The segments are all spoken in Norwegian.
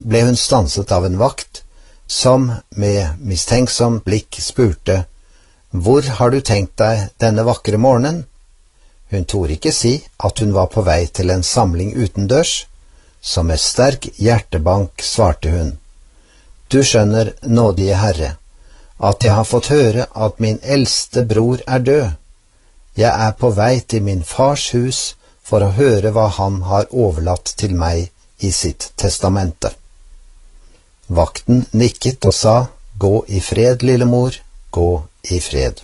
ble hun stanset av en vakt, som med mistenksom blikk spurte: «Hvor har du tenkt deg denne vakre morgenen?» Hun torde ikke si at hun var på vei til en samling utendørs, så med sterk hjertebank svarte hun: «Du skjønner, nådige Herre, at jeg har fått høre at min eldste bror er død. Jeg er på vei til min fars hus for å høre hva han har overlatt til meg i sitt testamente.» Vakten nikket og sa: «Gå i fred, lille mor, gå i fred.»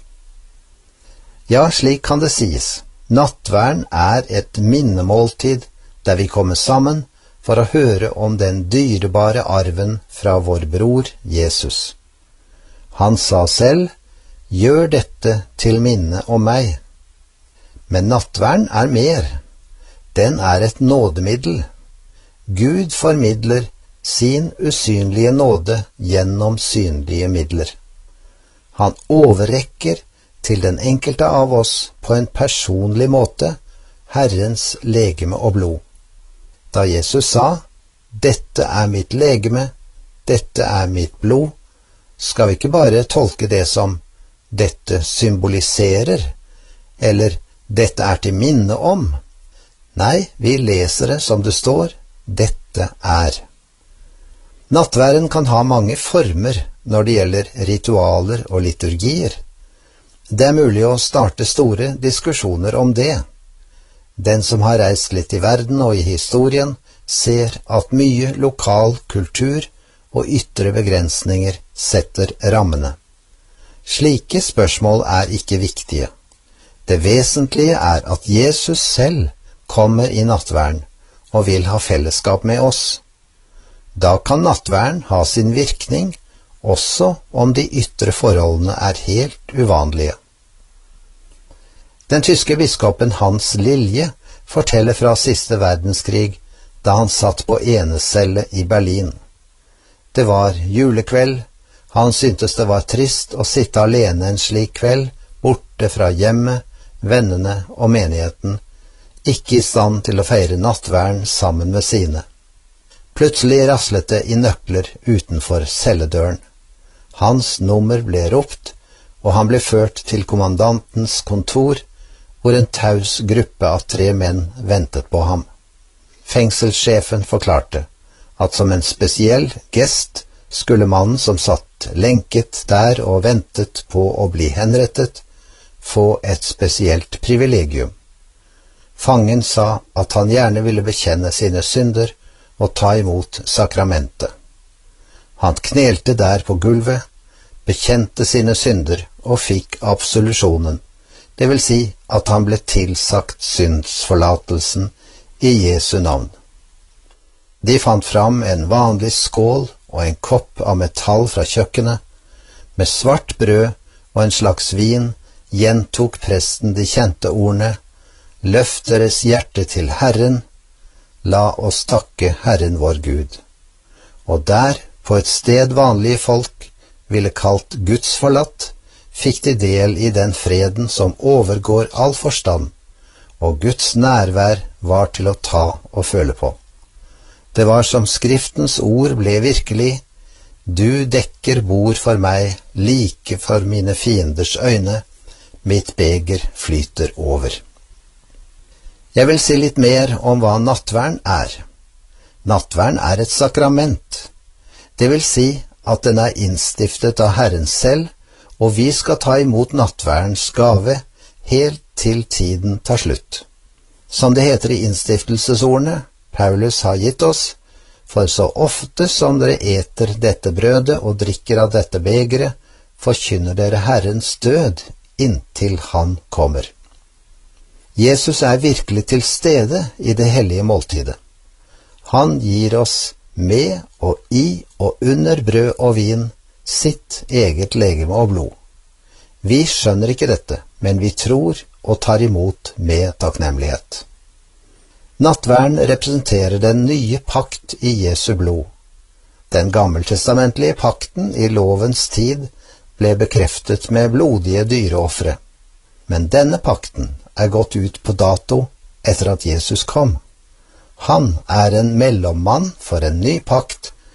Ja, slik kan det sies. Nattverden er et minnemåltid der vi kommer sammen for å høre om den dyrebare arven fra vår bror Jesus. Han sa selv: «Gjør dette til minne om meg.» Men nattverden er mer. Den er et nådemiddel. Gud formidler sin usynlige nåde gjennom synlige midler. Han overrekker til den enkelte av oss på en personlig måte Herrens legeme og blod. Da Jesus sa: «Dette er mitt legeme, dette er mitt blod», skal vi ikke bare tolke det som «dette symboliserer» eller «dette er til minne om». Nei, vi leser det som det står: «Dette er». Nattverden kan ha mange former når det gjelder ritualer og liturgier. Det er mulig å starte store diskusjoner om det. Den som har reist litt i verden og i historien, ser at mye lokal kultur og ytre begrensninger setter rammene. Slike spørsmål er ikke viktige. Det vesentlige er at Jesus selv kommer i nattverden og vil ha fellesskap med oss. Da kan nattverden ha sin virkning, også om de ytre forholdene er helt uvanlige. Den tyske biskopen Hans Lilje forteller fra siste verdenskrig, da han satt på enecelle i Berlin. Det var julekveld. Han syntes det var trist å sitte alene en slik kveld, borte fra hjemmet, vennene og menigheten, ikke i stand til å feire nattverden sammen med sine. Plutselig raslet det i nøkler utenfor celledøren. Hans nummer ble ropt, og han ble ført til kommandantens kontor, hvor en taus gruppe av 3 menn ventet på ham. Fengselssjefen forklarte at som en spesiell gest skulle mannen som satt lenket der og ventet på å bli henrettet, få et spesielt privilegium. Fangen sa at han gjerne ville bekjenne sine synder og ta imot sakramentet. Han knelte der på gulvet, bekjente sine synder og fikk absolusjonen, det vil si at han ble tilsagt syndsforlatelsen i Jesu navn. De fant fram en vanlig skål og en kopp av metall fra kjøkkenet. Med svart brød og en slags vin gjentok presten de kjente ordene: «Løft deres hjerte til Herren, la oss takke Herren vår Gud.» Og der, på et sted vanlige folk ville kalt gudsforlatt, fikk de del i den freden som overgår all forstand, og Guds nærvær var til å ta og føle på. Det var som Skriftens ord ble virkelig: «Du dekker bord for meg, like for mine fienders øyne, mitt beger flyter over.» Jeg vil si litt mer om hva nattverden er. Nattverden er et sakrament. Det vil si at den er innstiftet av Herren selv, og vi skal ta imot nattverdens gave helt til tiden tar slutt. Som det heter i innstiftelsesordene Paulus har gitt oss: «For så ofte som dere eter dette brødet og drikker av dette begeret, forkynner dere Herrens død inntil han kommer.» Jesus er virkelig til stede i det hellige måltidet. Han gir oss med og i og under brød og vin sitt eget legeme og blod. Vi skjønner ikke dette, men vi tror og tar imot med takknemlighet. Nattverden representerer den nye pakt i Jesu blod. Den gammeltestamentlige pakten i lovens tid ble bekreftet med blodige dyreofre, men denne pakten er gått ut på dato etter at Jesus kom. Han er en mellommann for en ny pakt